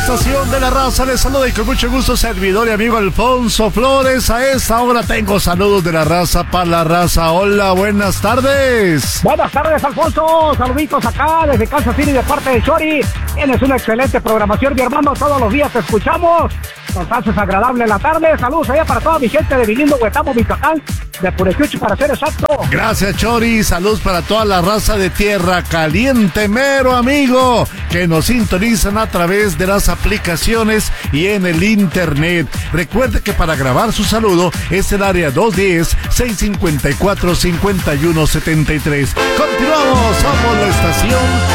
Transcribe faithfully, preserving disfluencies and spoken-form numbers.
estación de la raza. Les saluda y con mucho gusto servidor y amigo Alfonso Flores. A esta hora tengo saludos de la raza para la raza. Hola, buenas tardes. Buenas tardes, Alfonso. Saluditos acá desde Kansas City de parte de Chori. Tienes una excelente programación, mi hermano. Todos los días te escuchamos. Nos haces agradable la tarde. Saludos allá para toda mi gente de Vilindo, Huetamo, Michoacán, de Purechuchi para ser exacto. Gracias, Chori. Saludos para toda la raza de Tierra Caliente, mero amigo, que nos sintonizan a través de las aplicaciones y en el internet. Recuerde que para grabar su saludo es el área dos uno cero, seis cinco cuatro, cinco uno siete tres. Continuamos, somos la estación